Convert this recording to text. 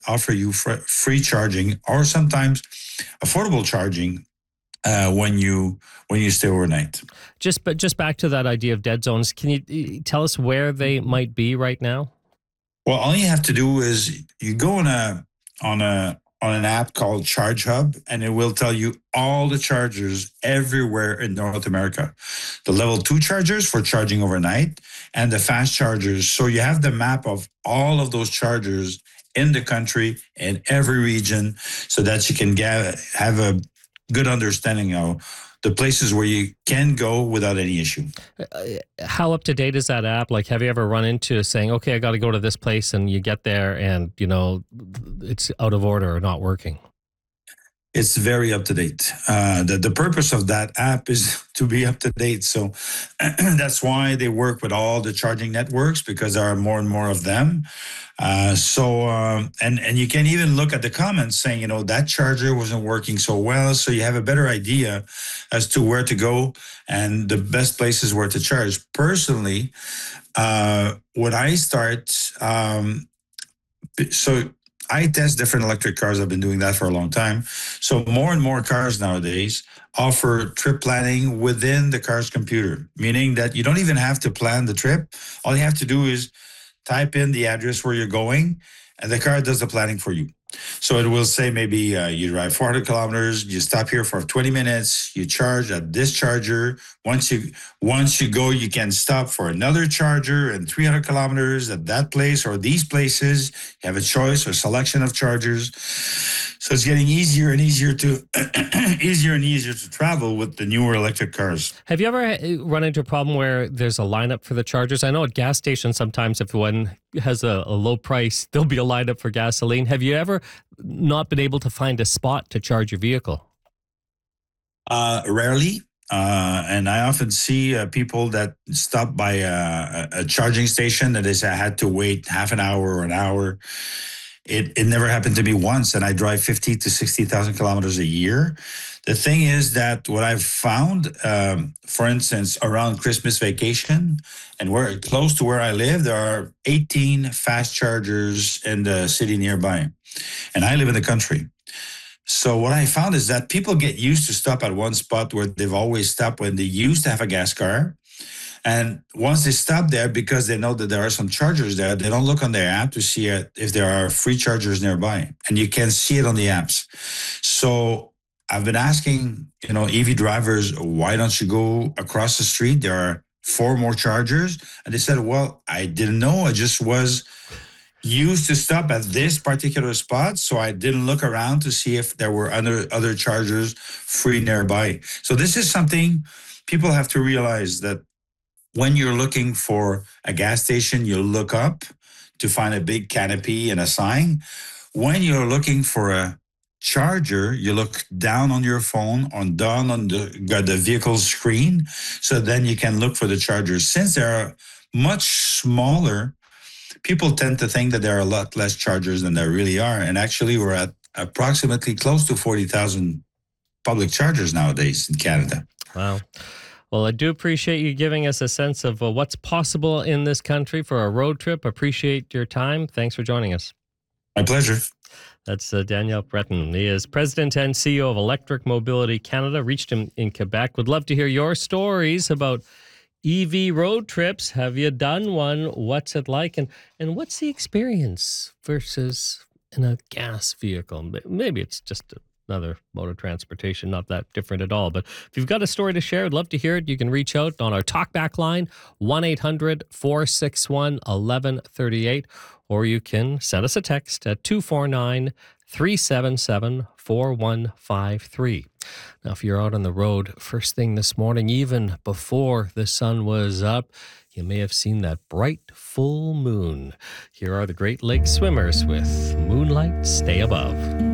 offer you free charging or sometimes affordable charging when you stay overnight. Just back to that idea of dead zones. Can you tell us where they might be right now? Well, all you have to do is you go on an app called Charge Hub, and it will tell you all the chargers everywhere in North America. The level 2 chargers for charging overnight and the fast chargers. So you have the map of all of those chargers in the country in every region so that you can have a good understanding of the places where you can go without any issue. How up to date is that app? Like, have you ever run into saying, okay, I got to go to this place, and you get there and, it's out of order or not working? It's very up to date. The purpose of that app is to be up to date. So that's why they work with all the charging networks, because there are more and more of them. And you can even look at the comments saying, that charger wasn't working so well. So you have a better idea as to where to go and the best places where to charge. Personally, when I start, I test different electric cars. I've been doing that for a long time. So more and more cars nowadays offer trip planning within the car's computer, meaning that you don't even have to plan the trip. All you have to do is type in the address where you're going, and the car does the planning for you. So it will say maybe you drive 400 kilometers, you stop here for 20 minutes, you charge at this charger. Once you go, you can stop for another charger and 300 kilometers at that place or these places. You have a choice or selection of chargers. So it's getting easier and easier to travel with the newer electric cars. Have you ever run into a problem where there's a lineup for the chargers? I know at gas stations sometimes if one has a low price, there'll be a lineup for gasoline. Have you ever not been able to find a spot to charge your vehicle? Rarely. And I often see people that stop by a charging station that is had to wait half an hour or an hour. It never happened to me once, and I drive 50 to 60,000 kilometers a year. The thing is that what I've found, for instance, around Christmas vacation, and where close to where I live, there are 18 fast chargers in the city nearby, and I live in the country. So what I found is that people get used to stop at one spot where they've always stopped when they used to have a gas car. And once they stop there, because they know that there are some chargers there, they don't look on their app to see if there are free chargers nearby. And you can see it on the apps. So I've been asking, EV drivers, why don't you go across the street? There are 4 more chargers. And they said, well, I didn't know. I just was used to stop at this particular spot. So I didn't look around to see if there were other chargers free nearby. So this is something people have to realize, that when you're looking for a gas station, you look up to find a big canopy and a sign. When you're looking for a charger, you look down on your phone, down on the vehicle screen, so then you can look for the chargers. Since they are much smaller, people tend to think that there are a lot less chargers than there really are. And actually, we're at approximately close to 40,000 public chargers nowadays in Canada. Wow. Well, I do appreciate you giving us a sense of what's possible in this country for a road trip. Appreciate your time. Thanks for joining us. My pleasure. That's Daniel Breton. He is President and CEO of Electric Mobility Canada. Reached him in Quebec. Would love to hear your stories about EV road trips. Have you done one? What's it like? And what's the experience versus in a gas vehicle? Maybe it's just another mode of transportation, not that different at all. But if you've got a story to share, I'd love to hear it. You can reach out on our talkback line, 1-800-461-1138, or you can send us a text at 249-377-4153. Now, if you're out on the road first thing this morning, even before the sun was up, you may have seen that bright full moon. Here are the Great Lakes Swimmers with Moonlight Stay Above.